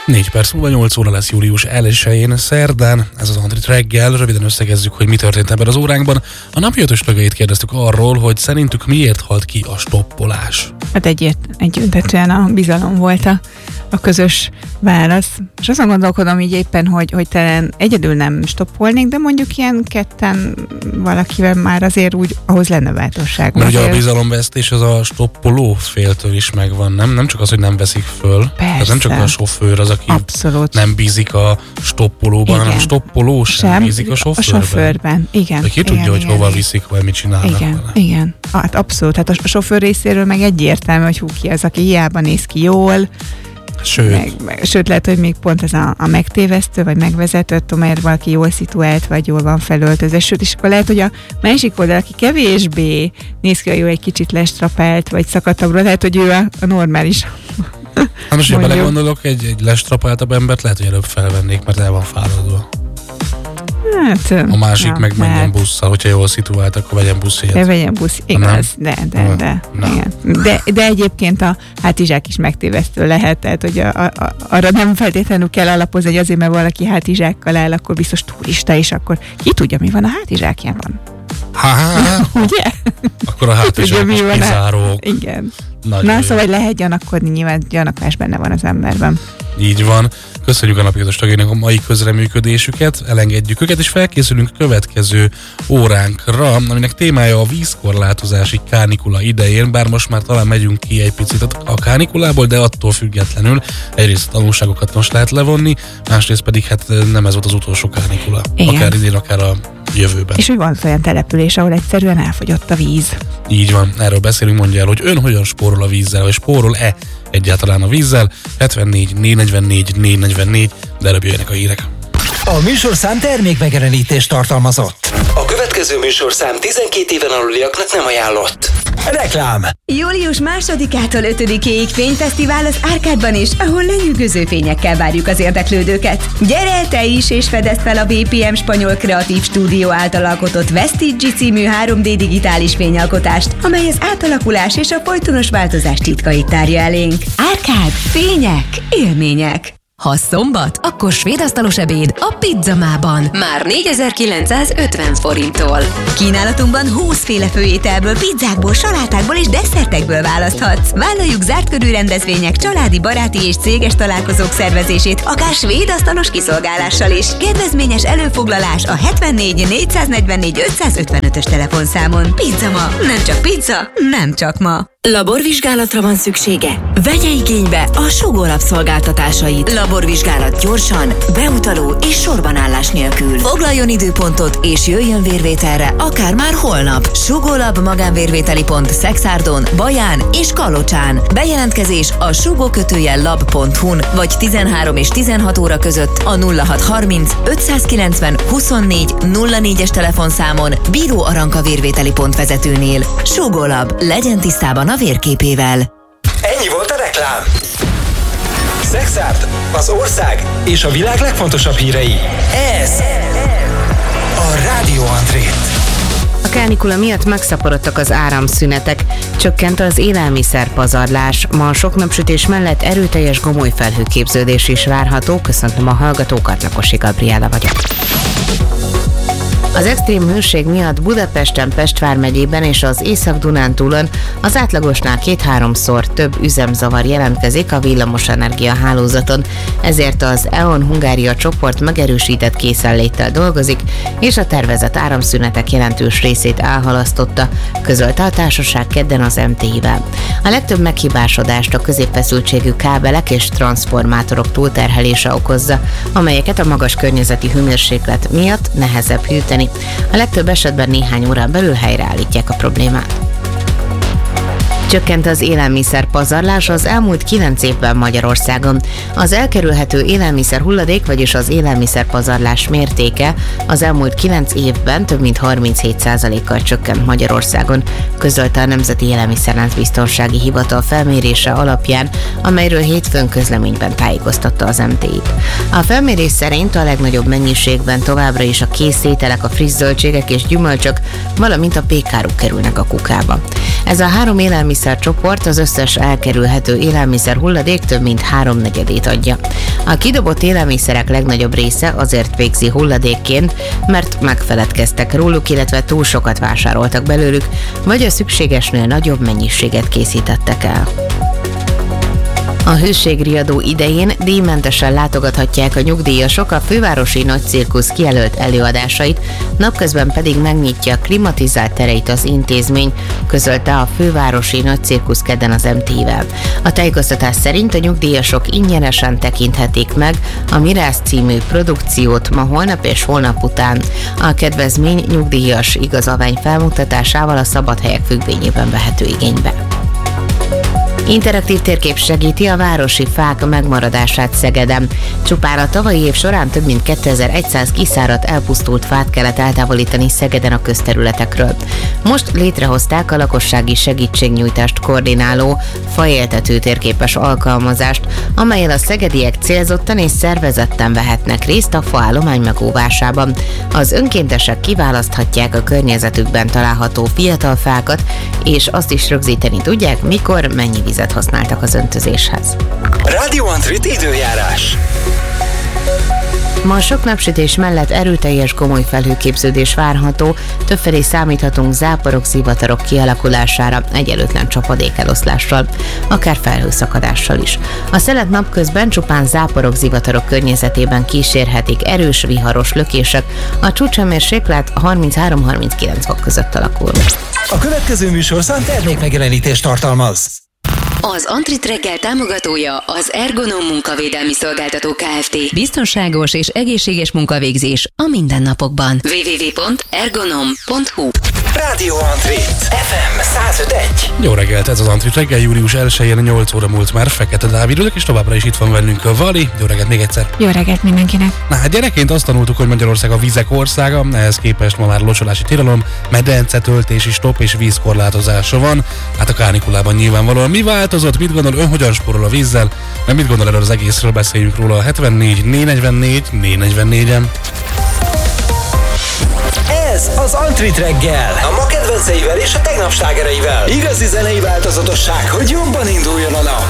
4 perc múlva 8 óra lesz július 1-én, szerdán, ez az Andrit reggel. Röviden összegezzük, hogy mi történt ebben az óránkban. A napi 5-ös tagjait kérdeztük arról, hogy szerintük miért halt ki a stoppolás. Hát egyöntetően a bizalom volt a közös válasz. És azon gondolkodom így éppen, hogy talán egyedül nem stoppolnék, de mondjuk ilyen ketten valakivel már azért úgy ahhoz lenne bátorság. Mert ugye a bizalomvesztés az a stoppoló féltől is megvan, nem? Nem csak az, hogy nem veszik föl. Tehát nem csak a sofőr az, aki abszolút nem bízik a stoppolóban, hanem a stoppoló sem bízik a sofőrben. Igen. De ki tudja, hogy hova viszik, vagy mit csinálnak vele. Igen. Hát abszolút. Hát a sofőr részéről meg egyértelmű, hogy ki az, aki hiába néz ki jól. Sőt, lehet, hogy még pont ez a megtévesztő, vagy megvezetett, amelyet valaki jól szituált, vagy jól van felöltözve. Sőt, és akkor lehet, hogy a másik oldal, aki kevésbé néz ki, hogy jó, egy kicsit lestrapált, vagy szakadtabbról, lehet, hogy ő a normális. Hát most, ha belegondolok, egy lestrapáltabb embert lehet, hogy előbb felvennék, mert el van fáradva. Hát, a másik meg menjen busszal, hogyha jól szituált, akkor vegyen buszjegyet. De vegyen busz, igaz, de egyébként a hátizsák is megtévesztő lehet, tehát hogy arra nem feltétlenül kell alapozni, hogy azért, mert valaki hátizsákkal áll, akkor biztos turista, és akkor ki tudja, mi van a hátizsákjában. Ugye? Akkor a hátizsák is kizárók. Igen. Na, szóval, hogy lehet gyanakodni, nyilván gyanakvás benne van az emberben. Így van. Köszönjük a napi 5-ös tagjainak a mai közreműködésüket, elengedjük őket, és felkészülünk a következő óránkra, aminek témája a vízkorlátozási kánikula idején, bár most már talán megyünk ki egy picit a kánikulából, de attól függetlenül egyrészt a tanulságokat most lehet levonni, másrészt pedig hát nem ez volt az utolsó kánikula. Igen. Akár idén, akár a jövőben. És hogy van olyan település, ahol egyszerűen elfogyott a víz. Így van, erről beszélünk, mondja el, hogy ön hogyan spórol a vízzel, vagy spórol-e egyáltalán a vízzel. 74 444 444, de előbb jöjjenek a hírek. A műsorszám termékmegjelenítést tartalmazott. A következő műsorszám 12 éven aluliaknak nem ajánlott. Reklám. Július 2-ától 5-ig fényfesztivál az Árkádban is, ahol lenyűgöző fényekkel várjuk az érdeklődőket. Gyere el te is, és fedezd fel a BPM Spanyol Kreatív Stúdió által alkotott Vestige című 3D digitális fényalkotást, amely az átalakulás és a folytonos változás titkait tárja elénk. Árkád, fények, élmények. Ha szombat, akkor svédasztalos ebéd a Pizzamában. Már 4950 forinttól. Kínálatunkban 20 féle főételből, pizzákból, salátákból és desszertekből választhatsz. Vállaljuk zárt körű rendezvények, családi, baráti és céges találkozók szervezését, akár svédasztalos kiszolgálással is. Kedvezményes előfoglalás a 74 444 555-ös telefonszámon. Pizzama, nem csak pizza, nem csak ma. Laborvizsgálatra van szüksége? Vegye igénybe a Sugó Lab szolgáltatásait. Laborvizsgálat gyorsan, beutaló és sorbanállás nélkül. Foglaljon időpontot és jöjjön vérvételre akár már holnap. Sugó Lab magánvérvételi pont Szexárdon, Baján és Kalocsán. Bejelentkezés a sugó-lab.hu-n vagy 13 és 16 óra között a 0630 590 24 04-es telefonszámon Bíró Aranka vérvételi pont vezetőnél. Sugó Lab, legyen tisztában a vérképével. Ennyi volt a reklám. Szexárd, az ország és a világ legfontosabb hírei. Ez a Rádió André. A kánikula miatt megszaporodtak az áramszünetek, csökkent az élelmiszerpazarlás. Ma a sok napsütés mellett erőteljes gomolyfelhőképződés is várható. Köszöntöm a hallgatókat, Lakosi Gabriella vagyok. Az extrém hőség miatt Budapesten, Pest vármegyében és az Észak-Dunántúlon az átlagosnál 2-3-szor több üzemzavar jelentkezik a villamosenergia hálózaton, ezért az E.ON Hungária csoport megerősített készenléttel dolgozik, és a tervezett áramszünetek jelentős részét elhalasztotta, közölte a társaság kedden az MTI-vel. A legtöbb meghibásodást a középfeszültségű kábelek és transzformátorok túlterhelése okozza, amelyeket a magas környezeti hőmérséklet miatt nehezebb hűteni. A legtöbb esetben néhány órán belül helyreállítják a problémát. Csökkent az élelmiszer pazarlás az elmúlt 9 évben Magyarországon. Az elkerülhető élelmiszer hulladék, vagyis az élelmiszer pazarlás mértéke az elmúlt 9 évben több mint 37%-kal csökkent Magyarországon, közölte a Nemzeti Élelmiszerláncbiztonsági Hivatal felmérése alapján, amelyről hétfőn közleményben tájékoztatta az MTI-t. A felmérés szerint a legnagyobb mennyiségben továbbra is a kész ételek, a friss zöldségek és gyümölcsök, valamint a pékáruk kerülnek a kukába. Ez a 3 élelmiszercsoport az összes elkerülhető élelmiszer hulladék több mint 3/4 adja. A kidobott élelmiszerek legnagyobb része azért végzi hulladékként, mert megfeledkeztek róluk, illetve túl sokat vásároltak belőlük, vagy a szükségesnél nagyobb mennyiséget készítettek el. A hőségriadó idején díjmentesen látogathatják a nyugdíjasok a fővárosi nagycirkusz kijelölt előadásait, napközben pedig megnyitja klimatizált tereit az intézmény, közölte a fővárosi nagycirkusz kedden az MT-vel. A tájékoztatás szerint a nyugdíjasok ingyenesen tekinthetik meg a Mirász című produkciót ma, holnap és holnap után. A kedvezmény nyugdíjas igazolvány felmutatásával a szabadhelyek függvényében vehető igénybe. Interaktív térkép segíti a városi fák megmaradását Szegeden. Csupán a tavalyi év során több mint 2100 kiszáradt, elpusztult fát kellett eltávolítani Szegeden a közterületekről. Most létrehozták a lakossági segítségnyújtást koordináló, faéltető térképes alkalmazást, amellyel a szegediek célzottan és szervezetten vehetnek részt a faállomány megóvásában. Az önkéntesek kiválaszthatják a környezetükben található fiatal fákat, és azt is rögzíteni tudják, mikor, mennyi vizet használtak az öntözéshez. Rádió Antrit időjárás. Ma sok napsütés mellett erőteljes gomoly felhőképződés várható, többfelé számíthatunk záporok, zivatarok kialakulására, egyelőtlen csapadékeloszlással, akár felhőszakadással is. A szelet napközben csupán záporok, zivatarok környezetében kísérhetik erős viharos lökések, a csúcshőmérséklet 33-39 fok között alakul. A következő műsorszám termékmegjelenítést tartalmaz. Az Antrit reggel támogatója az Ergonom munkavédelmi szolgáltató Kft. Biztonságos és egészséges munkavégzés a mindennapokban. www.ergonom.hu. Rádió Antrit FM 105.1. Jó reggelt, ez az Antrit reggel, július 1-én 8 óra múlt már. Fekete Dávid ülök, és továbbra is itt van velünk a Vali. Jó reggelt még egyszer. Jó reggelt mindenkinek. Na hát gyerekként azt tanultuk, hogy Magyarország a vizek országa, ehhez képest ma már locsolási tilalom, medence töltési stopp és vízkorlátozása van. Hát a kánikulában nyilvánvalóan mi változott, mit gondol ön, hogyan spórol a vízzel, mert mit gondol erről az egészről, beszéljünk róla a 74 444 444-en. Ez az Antrit reggel. A ma kedvenceivel és a tegnap slágereivel. Igazi zenei változatosság, hogy jobban induljon a nap.